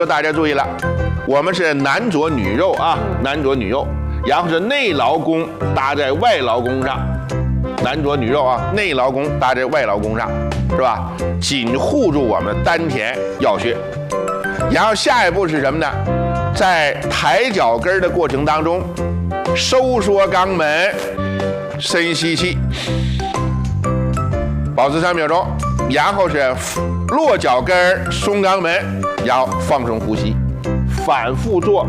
大家注意了，我们是男左女右啊，男左女右，然后是内劳宫搭在外劳宫上，男左女右啊，内劳宫搭在外劳宫上，是吧？紧护住我们丹田要穴。然后下一步是什么呢？在抬脚跟的过程当中，收缩肛门，深吸气，保持3秒钟，然后是落脚跟，松肛门，然后放松呼吸，反复做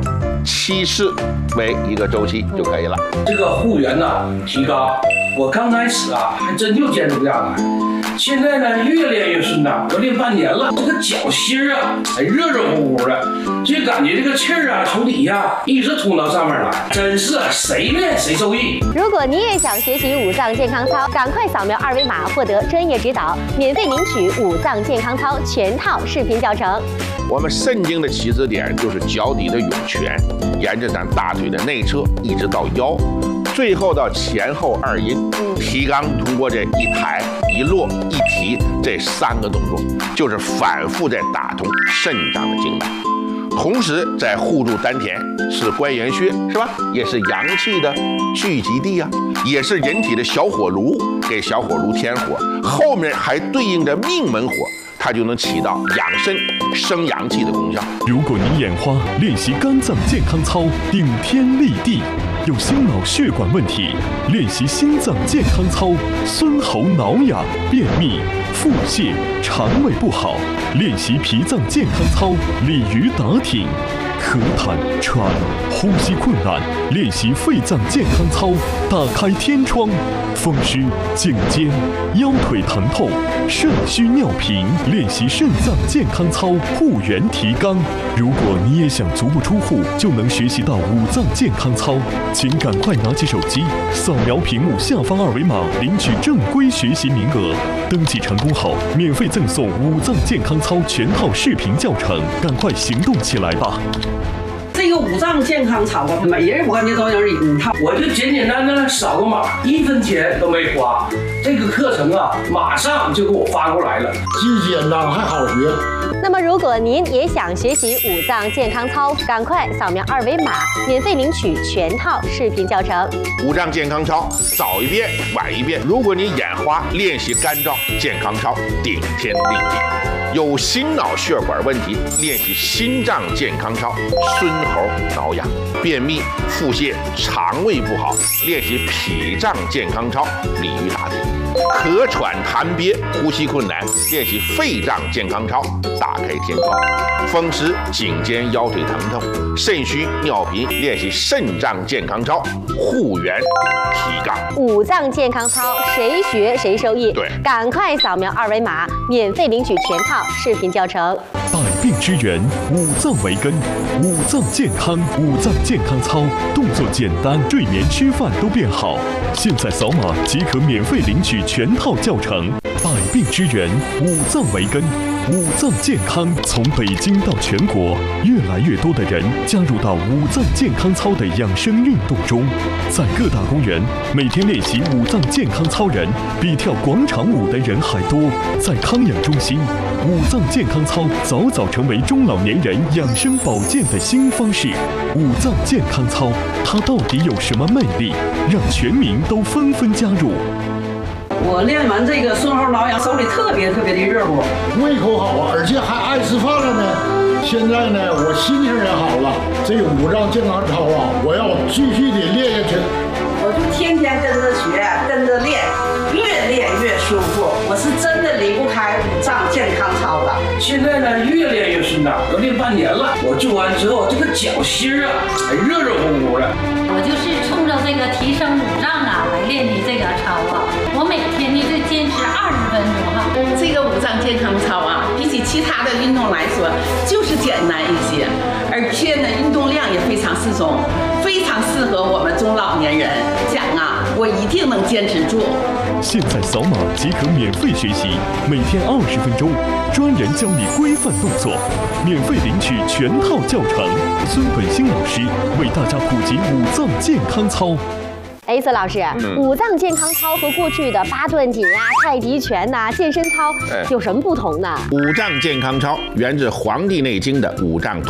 7次为一个周期就可以了。 这个护员呢提肛，我刚开始啊还真就坚持不下来。现在呢，越练越顺当，我练半年了，这个脚心啊，还热热乎乎的，就感觉这个气儿啊，从底下一直通到上面来，真是谁练谁受益。 如果你也想学习五脏健康操，赶快扫描2维码获得专业指导，免费领取五脏健康操全套视频教程。 我们肾经的起止点就是脚底的涌泉，沿着咱大腿的内侧一直到腰，最后到前后2阴。提肛通过这一抬一落一提这3个动作，就是反复在打通肾脏的经脉，同时在护住丹田，是关元穴是吧？也是阳气的聚集地啊，也是人体的小火炉，给小火炉添火，后面还对应着命门火，它就能起到养肾生阳气的功效。 如果你眼花，练习肝脏健康操，顶天立地；有心脑血管问题，练习心脏健康操，孙喉挠痒、便秘、腹泻、肠胃不好，练习脾脏健康操，鲤鱼打挺。咳痰、喘、呼吸困难，练习肺脏健康操，打开天窗；风湿、颈肩、腰腿疼痛、肾虚尿频，练习肾脏健康操，护元提肛。如果你也想足不出户就能学习到五脏健康操，请赶快拿起手机，扫描屏幕下方2维码，领取正规学习名额。登记成功后，免费赠送五脏健康操全套视频教程，赶快行动起来吧！ 这个五脏健康操啊，每人我感觉都有一套。 我就简简单单扫个码，1分钱都没花。这个课程啊，马上就给我发过来了， 既简单还好学。 那么，如果您也想学习五脏健康操，赶快扫描2维码，免费领取全套视频教程。 五脏健康操，早一遍晚一遍。如果你眼花，练习肝脏健康操，顶天立地。有心脑血管问题，练习心脏健康操，孙喉挠痒；便秘、腹泻、肠胃不好，练习脾脏健康操，鲤鱼打挺；咳喘痰憋、呼吸困难，练习肺脏健康操，打开天窗；风湿、颈肩、腰腿疼痛、肾虚尿频，练习肾脏健康操，护元提肛。 五脏健康操，谁学谁受益。 对， 赶快扫描2维码，免费领取全套视频教程。 百病之源，五脏为根，五脏健康，五脏健康操，动作简单，睡眠吃饭都变好。现在扫码即可免费领取全套教程。百病之源，五脏为根，五脏健康。从北京到全国，越来越多的人加入到五脏健康操的养生运动中。在各大公园，每天练习五脏健康操人比跳广场舞的人还多。在康养中心，五脏健康操早早成为中老年人养生保健的新方式。五脏健康操，它到底有什么魅力，让全民都纷纷加入？ 我练完这个孙喉挠痒，手里特别的热乎， 胃口好啊，而且还爱吃饭了呢。现在呢，我心情也好了。这个五脏健康操啊，我要继续的练下去。 我就天天跟着学，跟着练，越练越舒服。我是真的离不开五脏健康操的。 现在呢，越练越顺当，都练半年了。我做完之后，这个脚心啊，还热热乎乎的。 我就是冲着这个提升五脏啊来练的这个操啊。我每天呢就坚持20分钟哈。 这个五脏健康操啊，比起其他的运动来说，就是简单一些，而且呢，运动量也非常适中，非常适合我们中老年人。讲啊，我一定能坚持住。 现在扫码即可免费学习，每天20分钟，专人教你规范动作，免费领取全套教程。孙本兴老师为大家普及五脏健康操。 孙老师，五脏健康操和过去的八段锦啊、太极拳呐、健身操有什么不同呢？ 五脏健康操源自《黄帝内经》的五脏